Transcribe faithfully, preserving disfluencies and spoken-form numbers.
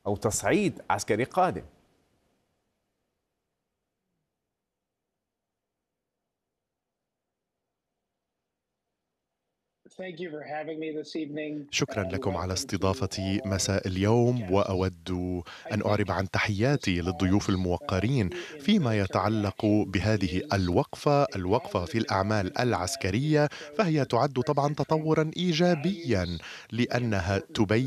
أو تصعيد عسكري قادم. شكرا لكم على استضافتي مساء اليوم، وأود أن أعرب عن تحياتي للضيوف الموقرين فيما يتعلق بهذه الوقفة الوقفة في الأعمال العسكرية. فهي تعد طبعا تطورا إيجابيا لأنها تبين